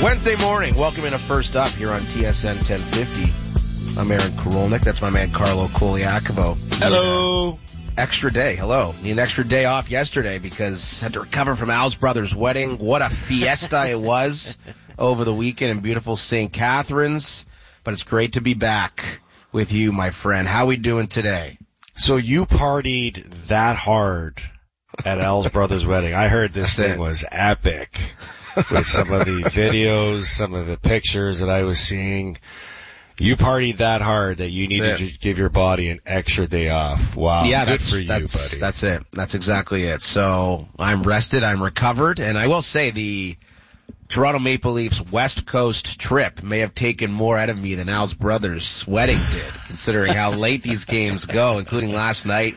Wednesday morning, welcome into First Up here on TSN 1050. I'm Aaron Karolnik. That's my man Carlo Koliakovo. Hello. Extra day. Hello. Need an extra day off yesterday because I had to recover from Al's brother's wedding. What a fiesta it was over the weekend in beautiful St. Catharines. But it's great to be back with you, my friend. How we doing today? So you partied that hard at Al's brother's wedding. I heard this thing was epic. With some of the videos, some of the pictures that I was seeing. You partied that hard that you needed to give your body an extra day off. Wow. Yeah, good for you, buddy. That's it. That's exactly it. So I'm rested, I'm recovered, and I will say the Toronto Maple Leafs West Coast trip may have taken more out of me than Al's brother's wedding did, considering how late these games go, including last night.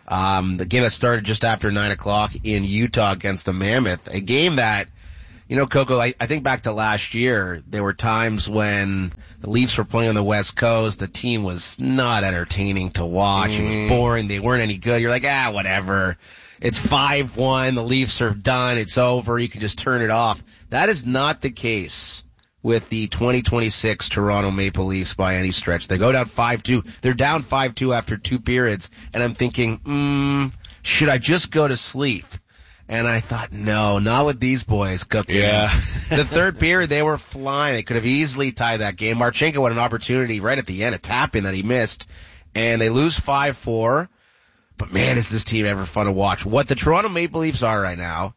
The game that started just after 9 o'clock in Utah against the Mammoth. A game that, you know, Coco, I think back to last year, there were times when the Leafs were playing on the West Coast, the team was not entertaining to watch. It was boring. They weren't any good. You're like, whatever. It's 5-1. The Leafs are done. It's over. You can just turn it off. That is not the case with the 2026 Toronto Maple Leafs by any stretch. They go down 5-2. They're down 5-2 after 2 periods, and I'm thinking, should I just go to sleep? And I thought, no, not with these boys cooking. Yeah. The third period, they were flying. They could have easily tied that game. Marchenko had an opportunity right at the end, a tap-in that he missed, and they lose 5-4. But man, is this team ever fun to watch. What the Toronto Maple Leafs are right now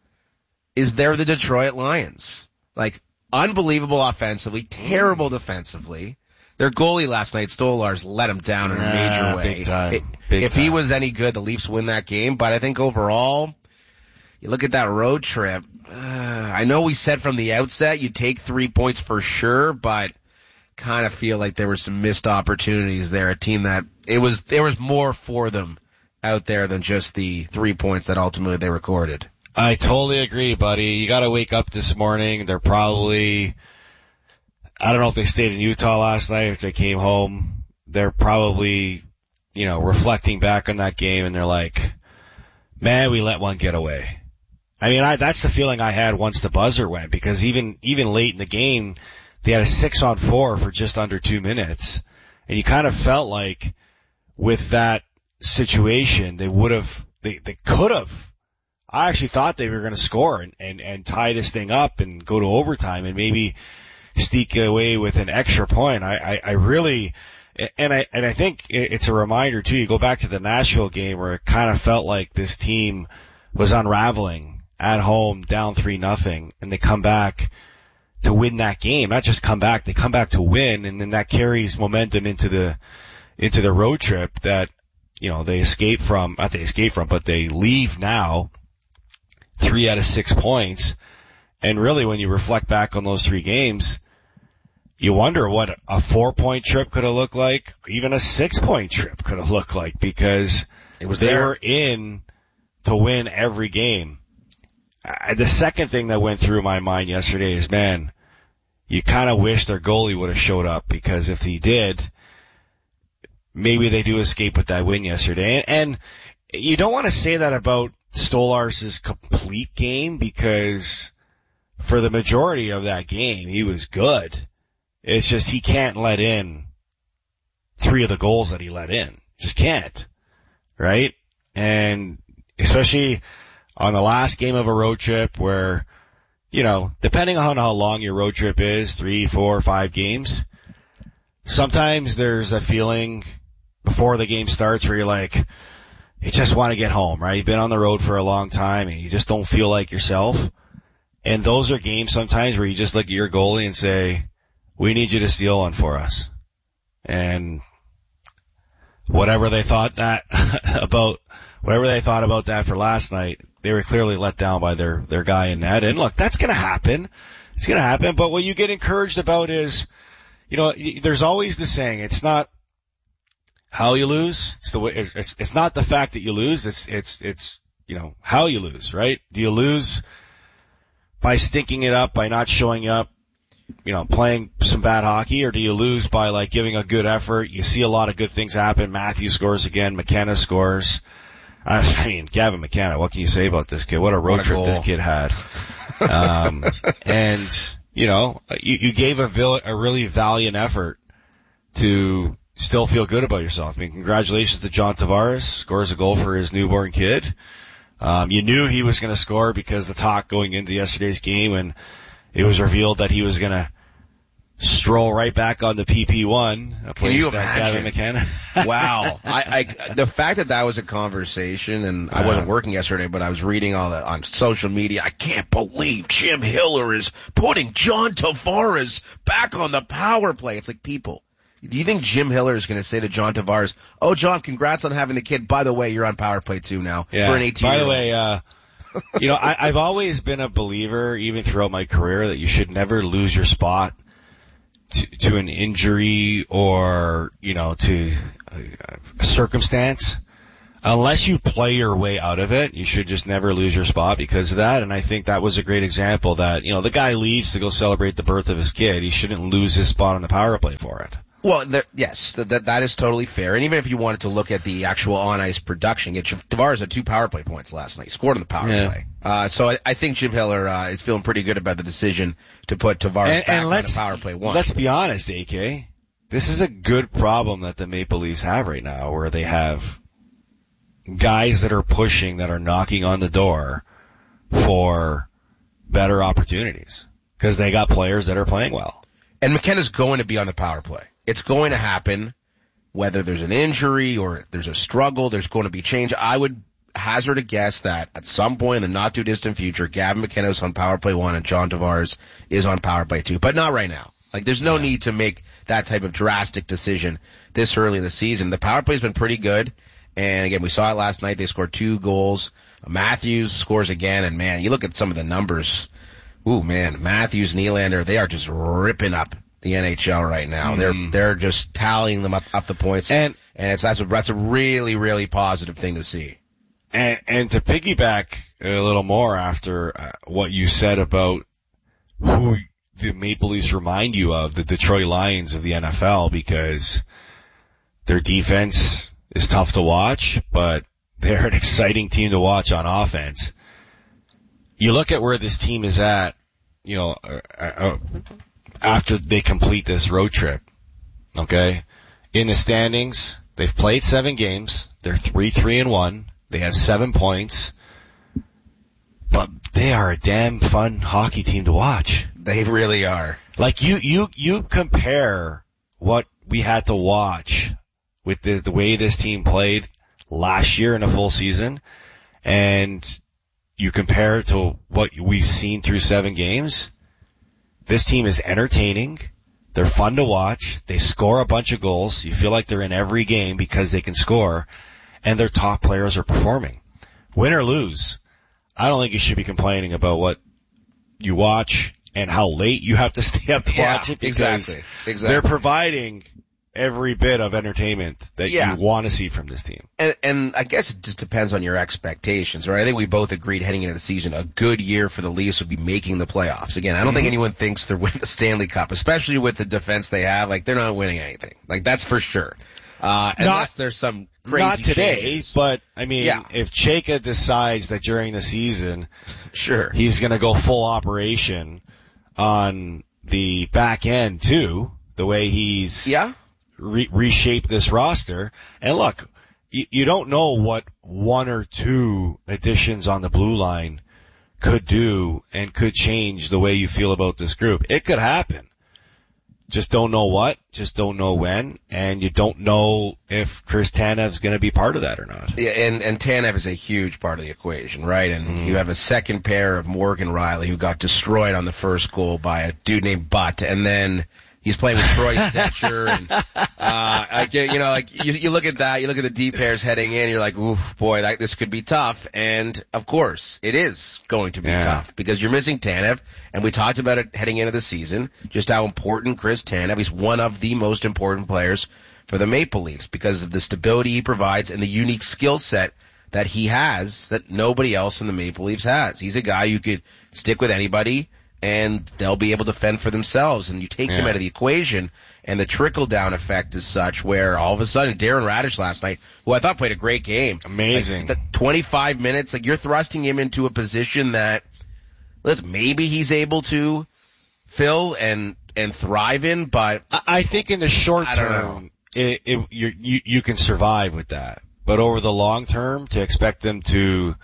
is they're the Detroit Lions. Like, unbelievable offensively, terrible defensively. Their goalie last night, Stolarz, let him down in a major way. Big time. If he was any good, the Leafs win that game. But I think overall, you look at that road trip, I know we said from the outset you take 3 points for sure, but kind of feel like there were some missed opportunities there. A team that there was more for them out there than just the 3 points that ultimately they recorded. I totally agree, buddy. You gotta wake up this morning. They're probably, I don't know if they stayed in Utah last night, if they came home. They're probably, reflecting back on that game and they're like, man, we let one get away. I mean, that's the feeling I had once the buzzer went, because even late in the game, they had a 6-on-4 for just under 2 minutes. And you kind of felt like with that situation, they could have. I actually thought they were going to score and tie this thing up and go to overtime and maybe sneak away with an extra point. I really, and I think it's a reminder too. You go back to the Nashville game where it kind of felt like this team was unraveling at home, down 3-0, and they come back to win that game. Not just come back, they come back to win, and then that carries momentum into the road trip that, they escape from, not they escape from, but they leave now 3 out of 6 points. And really, when you reflect back on those 3 games, you wonder what a 4-point trip could have looked like, even a 6-point trip could have looked like, because they were in to win every game. The second thing that went through my mind yesterday is, man, you kind of wish their goalie would have showed up, because if he did, maybe they do escape with that win yesterday. And you don't want to say that about Stolarz' complete game, because for the majority of that game, he was good. It's just he can't let in 3 of the goals that he let in. Just can't. Right? And especially on the last game of a road trip where, depending on how long your road trip is, 3, 4, 5 games, sometimes there's a feeling before the game starts where you're like, you just want to get home, right? You've been on the road for a long time and you just don't feel like yourself. And those are games sometimes where you just look at your goalie and say, we need you to steal one for us. And whatever they thought about that for last night, they were clearly let down by their guy in net. And look, that's going to happen. It's going to happen. But what you get encouraged about is, there's always the saying, it's not how you lose. It's the way, it's not the fact that you lose. It's how you lose, right? Do you lose by stinking it up, by not showing up, playing some bad hockey, or do you lose by giving a good effort? You see a lot of good things happen. Matthews scores again. McKenna scores. I mean, Gavin McKenna, what can you say about this kid? What a road trip this kid had. And you gave a really valiant effort to still feel good about yourself. I mean, congratulations to John Tavares, scores a goal for his newborn kid. You knew he was going to score because the talk going into yesterday's game, and it was revealed that he was going to stroll right back on the PP1. Can you imagine? Gavin McKenna. Wow. The fact that was a conversation, and I wasn't working yesterday, but I was reading all that on social media. I can't believe Jim Hiller is putting John Tavares back on the power play. It's like, people, do you think Jim Hiller is going to say to John Tavares, "Oh, John, congrats on having the kid. By the way, you're on power play too now." Yeah. For an 18-year-old. By the way, I've always been a believer, even throughout my career, that you should never lose your spot to an injury or, to a circumstance. Unless you play your way out of it, you should just never lose your spot because of that. And I think that was a great example that, the guy leaves to go celebrate the birth of his kid. He shouldn't lose his spot on the power play for it. Well, yes, that is totally fair. And even if you wanted to look at the actual on-ice production, Tavares had 2 power play points last night. He scored on the power play. So I think Jim Hiller is feeling pretty good about the decision to put Tavares back on the power play 1. Let's be honest, AK. This is a good problem that the Maple Leafs have right now, where they have guys that are pushing, that are knocking on the door for better opportunities because they got players that are playing well. And McKenna's going to be on the power play. It's going to happen, whether there's an injury or there's a struggle, there's going to be change. I would hazard a guess that at some point in the not too distant future, Gavin McKenna is on power play 1 and John Tavares is on power play 2, but not right now. Like, there's no need to make that type of drastic decision this early in the season. The power play's been pretty good. And again, we saw it last night. They scored 2 goals. Matthews scores again. And man, you look at some of the numbers. Ooh, man, Matthews, Nylander, they are just ripping up the NHL right now. They're just tallying them up the points. And that's a really, really positive thing to see. And to piggyback a little more after what you said about who the Maple Leafs remind you of, the Detroit Lions of the NFL, because their defense is tough to watch, but they're an exciting team to watch on offense. You look at where this team is at, after they complete this road trip, okay? In the standings, they've played 7 games. They're 3-1. They have 7 points. But they are a damn fun hockey team to watch. They really are. Like, you compare what we had to watch with the way this team played last year in a full season, and you compare it to what we've seen through 7 games. This team is entertaining. They're fun to watch. They score a bunch of goals. You feel like they're in every game because they can score, and their top players are performing. Win or lose, I don't think you should be complaining about what you watch and how late you have to stay up to watch it, because exactly. They're providing every bit of entertainment that you want to see from this team. And I guess it just depends on your expectations, right? I think we both agreed heading into the season, a good year for the Leafs would be making the playoffs. Again, I don't think anyone thinks they're winning the Stanley Cup, especially with the defense they have. Like, they're not winning anything. Like, that's for sure. Unless there's some crazy Not today, changes. but I mean, if Chayka decides that during the season, he's going to go full operation on the back end too, the way he's reshape this roster. And look, you don't know what 1 or 2 additions on the blue line could do and could change the way you feel about this group. It could happen. Just don't know what, just don't know when, and you don't know if Chris Tanev's going to be part of that or not. Yeah, and Tanev is a huge part of the equation, right? And you have a second pair of Morgan Rielly, who got destroyed on the first goal by a dude named Butt, and then he's playing with Troy Stecher, and you look at that, you look at the D pairs heading in, you're like, oof, boy, this could be tough. And of course, it is going to be tough because you're missing Tanev, and we talked about it heading into the season, just how important Chris Tanev. He's one of the most important players for the Maple Leafs because of the stability he provides and the unique skill set that he has that nobody else in the Maple Leafs has. He's a guy you could stick with anybody, and they'll be able to fend for themselves. And you take him out of the equation, and the trickle-down effect is such where all of a sudden Darren Radish last night, who I thought played a great game. Amazing. Like, 25 minutes, like, you're thrusting him into a position that, maybe he's able to fill and thrive in, but I think in the short I don't know. term, you can survive with that. But over the long term, to expect them to,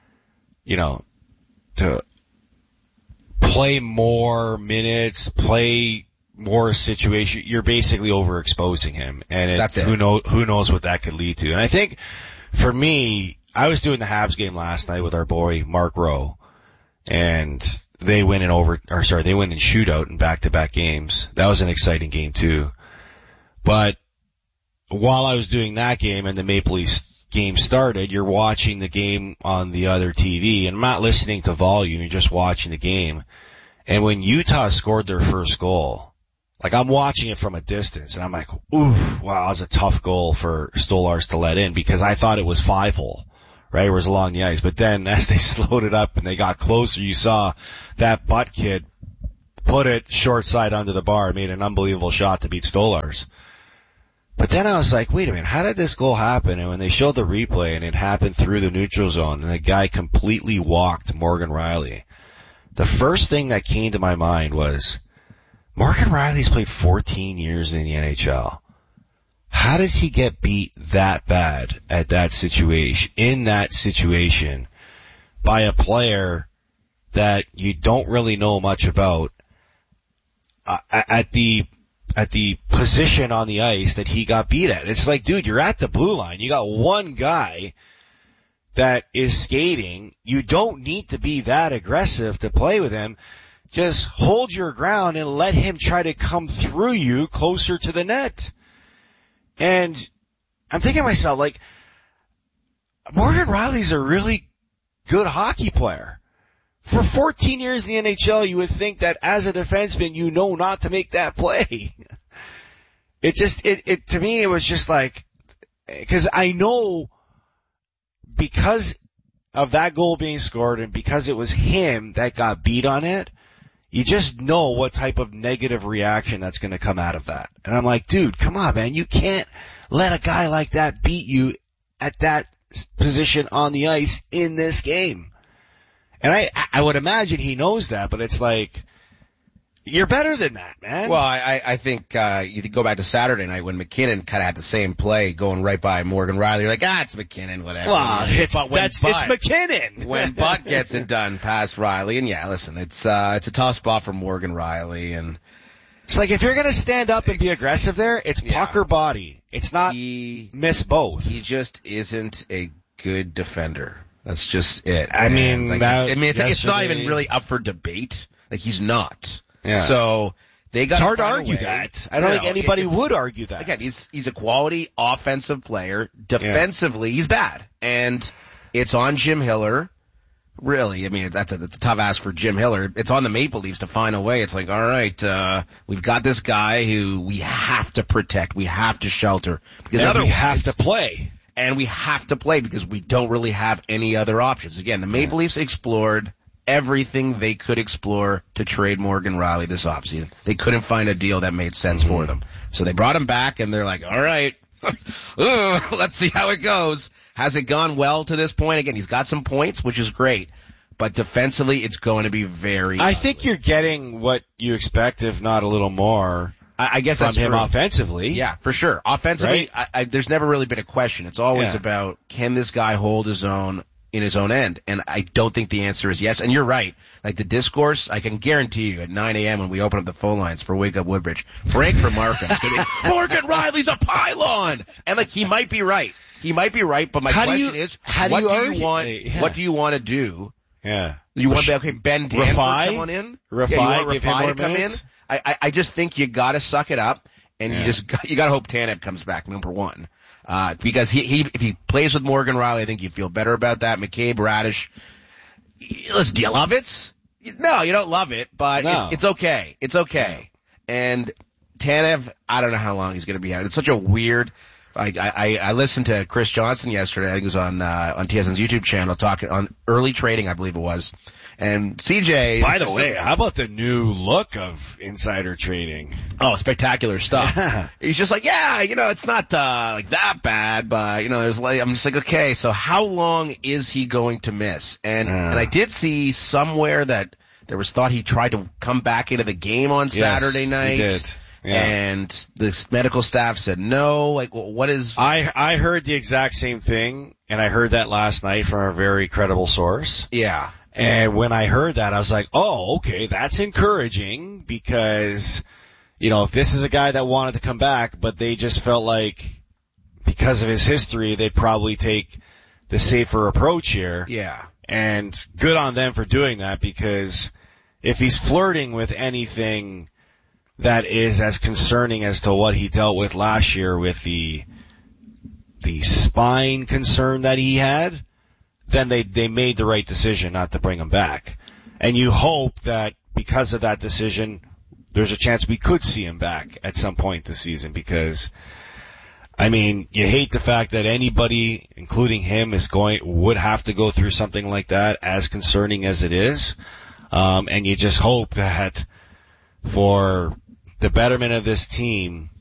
to play more minutes, play more situation, you're basically overexposing him. And That's it. Who knows what that could lead to. And I think for me, I was doing the Habs game last night with our boy Mark Rowe, and they win in shootout in back-to-back games. That was an exciting game too. But while I was doing that game and the Maple Leafs game started, you're watching the game on the other TV, and I'm not listening to volume, you're just watching the game. And when Utah scored their first goal, like I'm watching it from a distance, and I'm like, oof, wow, that was a tough goal for Stolarz to let in, because I thought it was 5-hole. Right, it was along the ice. But then as they slowed it up and they got closer, you saw that butt kid put it short side under the bar, made an unbelievable shot to beat Stolarz. But then I was like, wait a minute, how did this goal happen? And when they showed the replay and it happened through the neutral zone and the guy completely walked Morgan Rielly, the first thing that came to my mind was, Morgan Rielly's played 14 years in the NHL. How does he get beat that bad at that situation, in that situation, by a player that you don't really know much about, at the position on the ice that he got beat at? It's like, dude, you're at the blue line. You got one guy that is skating. You don't need to be that aggressive to play with him. Just hold your ground and let him try to come through you closer to the net. And I'm thinking to myself, like, Morgan Rielly's a really good hockey player. For 14 years in the NHL, you would think that as a defenseman, you know not to make that play. To me, it was just like, because I know, because of that goal being scored and because it was him that got beat on it, you just know what type of negative reaction that's going to come out of that. And I'm like, dude, come on, man. You can't let a guy like that beat you at that position on the ice in this game. And I would imagine he knows that, but it's like, you're better than that, man. Well, I think you could go back to Saturday night when McKinnon kind of had the same play going right by Morgan Rielly. You're like, it's McKinnon, whatever. Well, it's McKinnon. When Butt gets it done past Rielly, and yeah, listen, it's a tough spot for Morgan Rielly, and it's like, if you're gonna stand up and be aggressive there, it's puck or body. It's not miss both. He just isn't a good defender. That's just it. I mean, it's not even really up for debate. Like, he's not. Yeah. So they got. It's hard to argue that. I don't think anybody would argue that. Again, he's a quality offensive player. Defensively, he's bad, and it's on Jim Hiller. Really, I mean, that's a tough ask for Jim Hiller. It's on the Maple Leafs to find a way. It's like, all right, we've got this guy who we have to protect, we have to shelter, because otherwise we have to play. And we have to play because we don't really have any other options. Again, the Maple Leafs explored everything they could explore to trade Morgan Rielly this offseason. They couldn't find a deal that made sense for them. So they brought him back, and they're like, all right, let's see how it goes. Has it gone well to this point? Again, he's got some points, which is great. But defensively, it's going to be very ugly. think you're getting what you expect, if not a little more. I guess from that's him true. Offensively. Yeah, for sure. Offensively, right? There's never really been a question. It's always about, can this guy hold his own in his own end? And I don't think the answer is yes. And you're right. Like, the discourse, I can guarantee you at 9 a.m. when we open up the phone lines for Wake Up Woodbridge, Frank from Markham is going to be, Morgan Rielly's a pylon! And like, he might be right. He might be right, but my question is, what do you want to do? Yeah. You want to be, Ben Danforth come in? Rafai, give him more minutes? I just think you gotta suck it up, and you gotta hope Tanev comes back, number one. Because if he plays with Morgan Rielly, I think you feel better about that. McCabe, Radish. Listen, do you love it? No, you don't love it, but it's okay. It's okay. And Tanev, I don't know how long he's gonna be out. It's such a weird, I listened to Chris Johnson yesterday. I think it was on TSN's YouTube channel talking on early trading, I believe it was. And CJ. By the way, how about the new look of insider trading? Oh, spectacular stuff. He's just like, it's not, like that bad, but, I'm just like, okay, so how long is he going to miss? And I did see somewhere that There was thought he tried to come back into the game on Saturday night. He did. Yeah. And the medical staff said no. Like, what is... I heard the exact same thing, and I heard that last night from a very credible source. Yeah. And when I heard that, I was like, oh, okay, that's encouraging because, you know, if this is a guy that wanted to come back, but they just felt like because of his history, they'd probably take the safer approach here. Yeah. And good on them for doing that, because if he's flirting with anything that is as concerning as to what he dealt with last year with the spine concern that he had, then they made the right decision not to bring him back. And you hope that because of that decision, there's a chance we could see him back at some point this season, because I mean, you hate the fact that anybody, including him, would have to go through something like that, as concerning as it is. And you just hope that for the betterment of this team,